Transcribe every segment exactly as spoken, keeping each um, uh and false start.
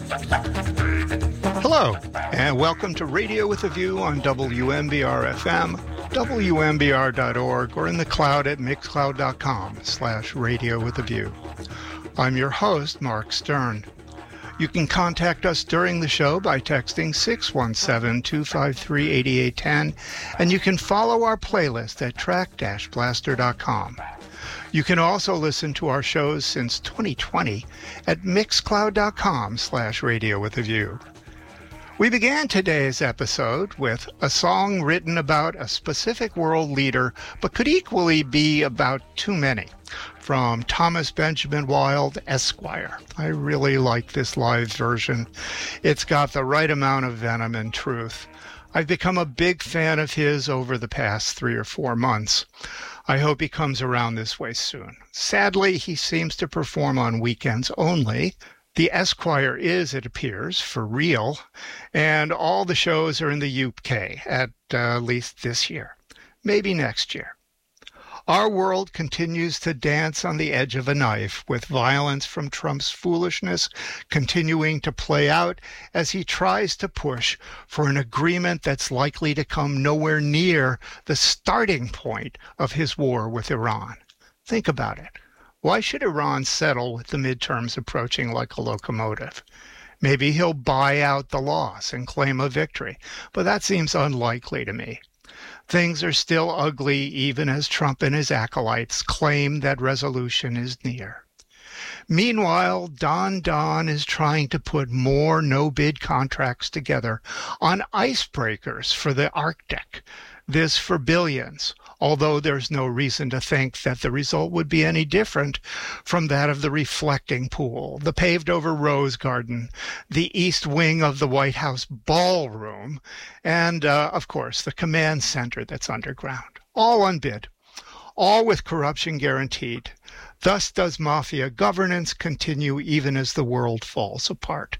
Hello, and welcome to Radio with a View on W M B R F M, W M B R dot org, or in the cloud at mixcloud.com slash radio with a view. I'm your host, Mark Stern. You can contact us during the show by texting six one seven, two five three, eight eight one zero, and you can follow our playlist at track dash blaster dot com. You can also listen to our shows since twenty twenty at mixcloud.com slash radio with a view. We began today's episode with a song written about a specific world leader, but could equally be about too many, from Thomas Benjamin Wilde, Esquire. I really like this live version. It's got the right amount of venom and truth. I've become a big fan of his over the past three or four months. I hope he comes around this way soon. Sadly, he seems to perform on weekends only. The Esquire is, it appears, for real, and all the shows are in the U K, at uh, least this year, maybe next year. Our world continues to dance on the edge of a knife, with violence from Trump's foolishness continuing to play out as he tries to push for an agreement that's likely to come nowhere near the starting point of his war with Iran. Think about it. Why should Iran settle with the midterms approaching like a locomotive? Maybe he'll buy out the loss and claim a victory, but that seems unlikely to me. Things are still ugly even as Trump and his acolytes claim that resolution is near. Meanwhile, Don Don is trying to put more no-bid contracts together on icebreakers for the Arctic, this for billions, although there's no reason to think that the result would be any different from that of the reflecting pool, the paved-over rose garden, the east wing of the White House ballroom, and, uh, of course, the command center that's underground. All on bid, all with corruption guaranteed. Thus does mafia governance continue even as the world falls apart.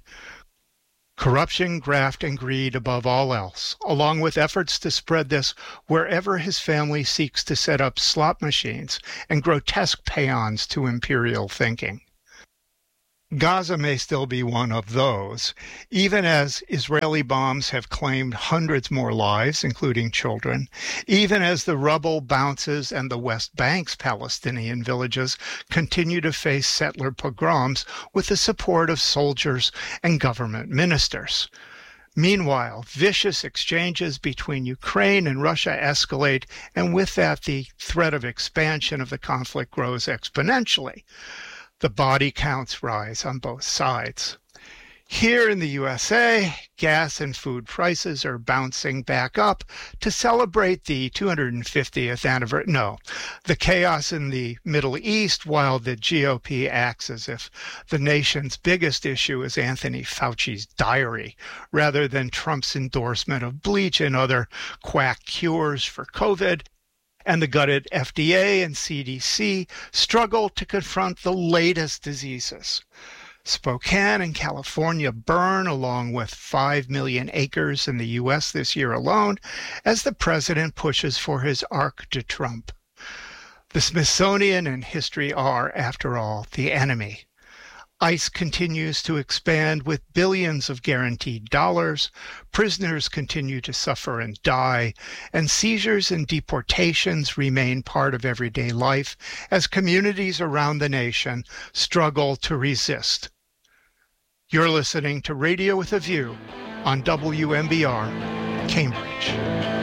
Corruption, graft, and greed above all else, along with efforts to spread this wherever his family seeks to set up slot machines and grotesque paeans to imperial thinking. Gaza may still be one of those, even as Israeli bombs have claimed hundreds more lives, including children, even as the rubble bounces and the West Bank's Palestinian villages continue to face settler pogroms with the support of soldiers and government ministers. Meanwhile, vicious exchanges between Ukraine and Russia escalate, and with that, the threat of expansion of the conflict grows exponentially. The body counts rise on both sides. Here in the U S A, gas and food prices are bouncing back up to celebrate the two hundred fiftieth anniversary. No, the chaos in the Middle East, while the G O P acts as if the nation's biggest issue is Anthony Fauci's diary, rather than Trump's endorsement of bleach and other quack cures for COVID. And the gutted F D A and C D C struggle to confront the latest diseases. Spokane and California burn along with five million acres in the U S this year alone as the president pushes for his Arc de Trump. The Smithsonian and history are, after all, the enemy. ICE continues to expand with billions of guaranteed dollars, prisoners continue to suffer and die, and seizures and deportations remain part of everyday life as communities around the nation struggle to resist. You're listening to Radio with a View on W M B R, Cambridge.